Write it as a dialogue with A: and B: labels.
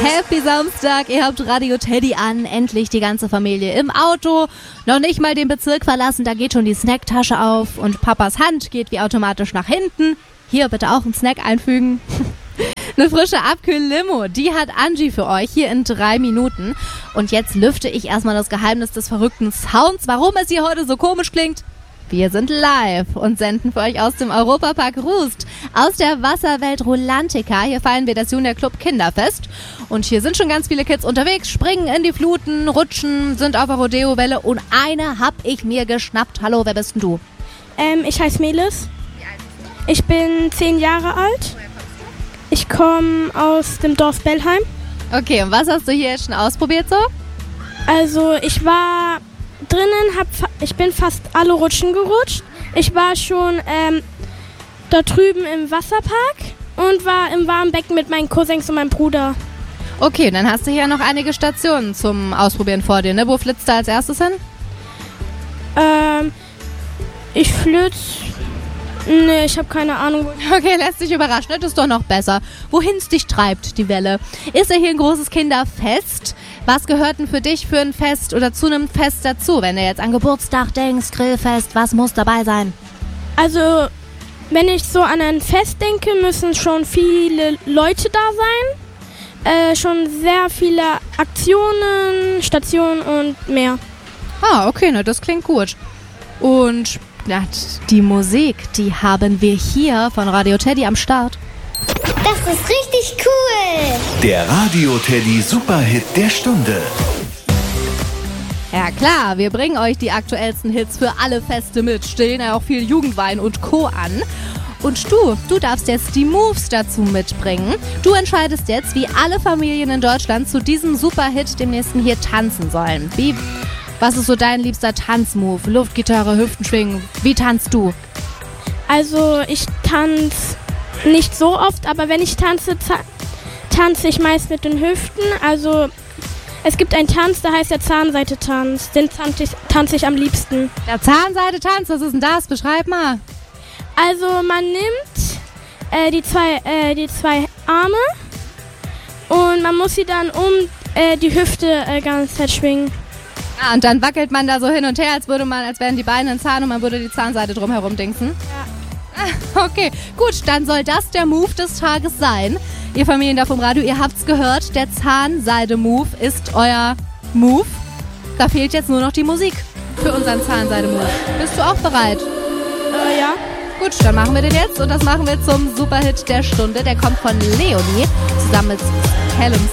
A: Happy Samstag, ihr habt Radio Teddy an, endlich die ganze Familie im Auto, noch nicht mal den Bezirk verlassen, da geht schon die Snacktasche auf und Papas Hand geht wie automatisch nach hinten. Hier bitte auch einen Snack einfügen. Eine frische Abkühl-Limo, die hat Angie für euch hier in 3 Minuten. Und jetzt lüfte ich erstmal das Geheimnis des verrückten Sounds, warum es hier heute so komisch klingt. Wir sind live und senden für euch aus dem Europapark Rust, aus der Wasserwelt Rulantica. Hier feiern wir das Junior Club Kinderfest. Und hier sind schon ganz viele Kids unterwegs, springen in die Fluten, rutschen, sind auf der Rodeo-Welle. Und eine hab ich mir geschnappt. Hallo, wer bist denn du?
B: Ich heiße Melis. Ich bin 10 Jahre alt. Ich komme aus dem Dorf Bellheim.
A: Okay, und was hast du hier schon ausprobiert so?
B: Also ich war drinnen, ich bin fast alle Rutschen gerutscht. Ich war schon da drüben im Wasserpark und war im warmen Becken mit meinen Cousins und meinem Bruder.
A: Okay, dann hast du hier noch einige Stationen zum Ausprobieren vor dir, ne? Wo flitzt du als erstes hin?
B: Ich flitz... Nee, ich habe keine Ahnung.
A: Okay, lässt sich überraschen, das ist doch noch besser. Wohin es dich treibt, die Welle. Ist ja hier ein großes Kinderfest. Was gehört denn für dich für ein Fest oder zu einem Fest dazu? Wenn du jetzt an Geburtstag denkst, Grillfest, was muss dabei sein?
B: Also, wenn ich so an ein Fest denke, müssen schon viele Leute da sein. Schon sehr viele Aktionen, Stationen und mehr.
A: Ah, okay, ne, das klingt gut. Und ja, die Musik, die haben wir hier von Radio Teddy am Start.
C: Das ist richtig cool.
D: Der Radio Teddy Superhit der Stunde.
A: Ja klar, wir bringen euch die aktuellsten Hits für alle Feste mit, stellen ja auch viel Jugendwein und Co. an. Und du darfst jetzt die Moves dazu mitbringen. Du entscheidest jetzt, wie alle Familien in Deutschland zu diesem Superhit dem nächsten hier tanzen sollen. Was ist so dein liebster Tanzmove? Luftgitarre, Hüften schwingen. Wie tanzt du?
B: Also ich tanze nicht so oft, aber wenn ich tanze, tanze ich meist mit den Hüften. Also es gibt einen Tanz, der heißt der Zahnseite-Tanz. Den tanze ich am liebsten.
A: Der Zahnseite-Tanz, was ist denn das? Beschreib mal.
B: Also man nimmt die zwei Arme und man muss sie dann um die Hüfte ganze Zeit schwingen.
A: Ah, und dann wackelt man da so hin und her, als wären die Beine ein Zahn und man würde die Zahnseite drumherum dingsen. Ja. Okay, gut, dann soll das der Move des Tages sein. Ihr Familien da vom Radio, ihr habt's gehört, der Zahnseide-Move ist euer Move. Da fehlt jetzt nur noch die Musik für unseren Zahnseide-Move. Bist du auch bereit?
B: Ja.
A: Gut, dann machen wir den jetzt und das machen wir zum Superhit der Stunde. Der kommt von Leonie zusammen mit Callum